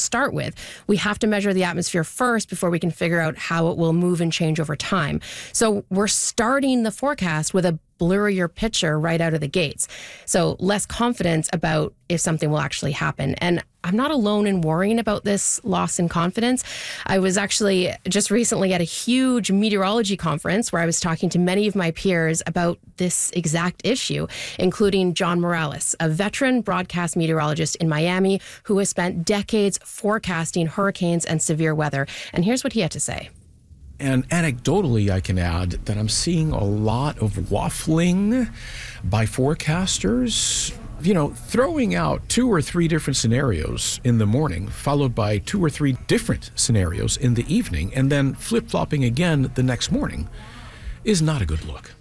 start with. We have to measure the atmosphere first before we can figure out how it will move and change over time. So we're starting the forecast with a blurrier picture right out of the gates. So less confidence about if something will actually happen. And I'm not alone in worrying about this loss in confidence. I was actually just recently at a huge meteorology conference where I was talking to many of my peers about this exact issue, including John Morales, a veteran broadcast meteorologist in Miami who has spent decades forecasting hurricanes and severe weather. And here's what he had to say. And anecdotally, I can add that I'm seeing a lot of waffling by forecasters, throwing out 2 or 3 different scenarios in the morning, followed by 2 or 3 different scenarios in the evening, and then flip-flopping again the next morning is not a good look.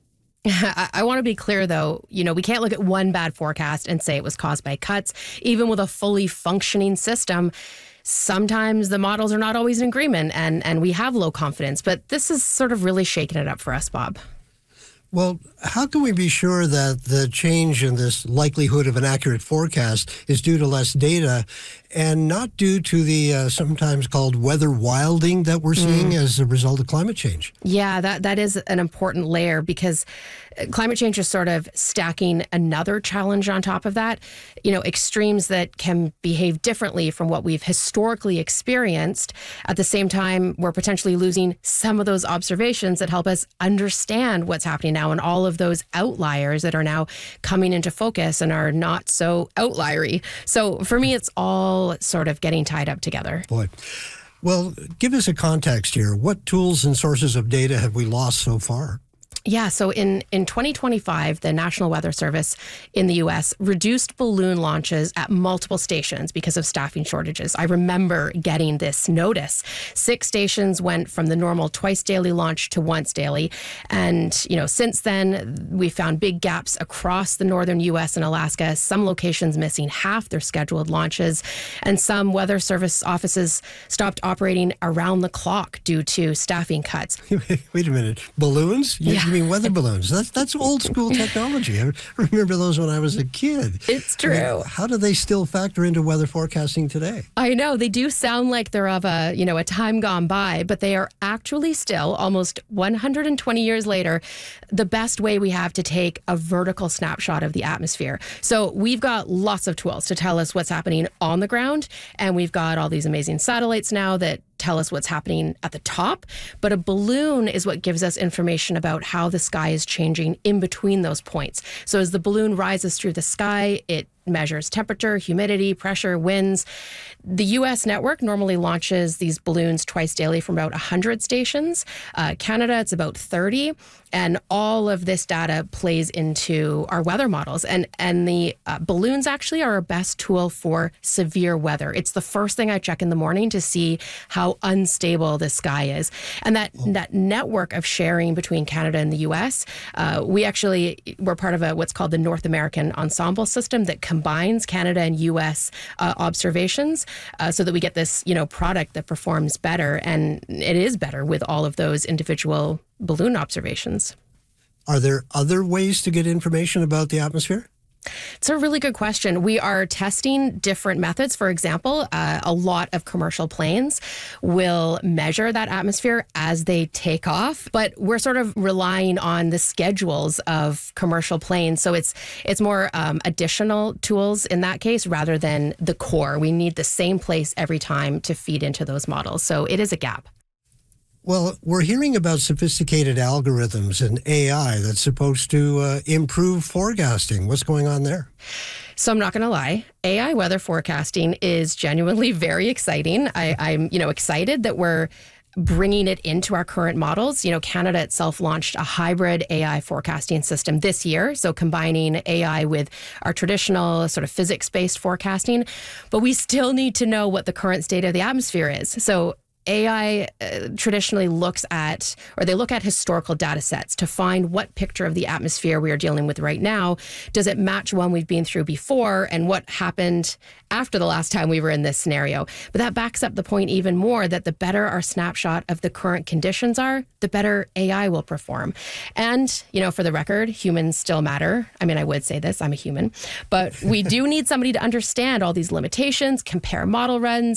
I want to be clear, though, we can't look at one bad forecast and say it was caused by cuts. Even with a fully functioning system, sometimes the models are not always in agreement and we have low confidence. But this is sort of really shaking it up for us, Bob. Well, how can we be sure that the change in this likelihood of an accurate forecast is due to less data and not due to the sometimes called weather wilding that we're seeing as a result of climate change? Yeah, that is an important layer because climate change is sort of stacking another challenge on top of that. Extremes that can behave differently from what we've historically experienced. At the same time, we're potentially losing some of those observations that help us understand what's happening now and all of those outliers that are now coming into focus and are not so outliery. So for me, it's all sort of getting tied up together. Boy. Well, give us a context here. What tools and sources of data have we lost so far? Yeah, so in 2025, the National Weather Service in the U.S. reduced balloon launches at multiple stations because of staffing shortages. I remember getting this notice. 6 stations went from the normal twice daily launch to once daily. And, since then, we found big gaps across the northern U.S. and Alaska, some locations missing half their scheduled launches. And some weather service offices stopped operating around the clock due to staffing cuts. Wait a minute. Balloons? Yeah. You mean weather balloons? That's old school technology. I remember those when I was a kid. It's true. How do they still factor into weather forecasting today? I know they do sound like they're of a time gone by, but they are actually still almost 120 years later, the best way we have to take a vertical snapshot of the atmosphere. So we've got lots of tools to tell us what's happening on the ground, and we've got all these amazing satellites now that tell us what's happening at the top. But a balloon is what gives us information about how the sky is changing in between those points. So as the balloon rises through the sky, it measures temperature, humidity, pressure, winds. The U.S. network normally launches these balloons twice daily from about 100 stations. Canada, it's about 30. And all of this data plays into our weather models. And the balloons actually are our best tool for severe weather. It's the first thing I check in the morning to see how unstable the sky is. And that network of sharing between Canada and the U.S., we're part of what's called the North American Ensemble System that combines Canada and U.S. observations so that we get this, product that performs better. And it is better with all of those individual balloon observations. Are there other ways to get information about the atmosphere? It's a really good question. We are testing different methods. For example, a lot of commercial planes will measure that atmosphere as they take off, but we're sort of relying on the schedules of commercial planes. So it's more additional tools in that case rather than the core. We need the same place every time to feed into those models. So it is a gap. Well, we're hearing about sophisticated algorithms and AI that's supposed to improve forecasting. What's going on there? So I'm not going to lie, AI weather forecasting is genuinely very exciting. I'm excited that we're bringing it into our current models. Canada itself launched a hybrid AI forecasting system this year, so combining AI with our traditional sort of physics-based forecasting. But we still need to know what the current state of the atmosphere is. So AI traditionally look at historical data sets to find what picture of the atmosphere we are dealing with right now. Does it match one we've been through before and what happened after the last time we were in this scenario? But that backs up the point even more that the better our snapshot of the current conditions are, the better AI will perform. And, for the record, humans still matter. I mean, I would say this, I'm a human, but we do need somebody to understand all these limitations, compare model runs,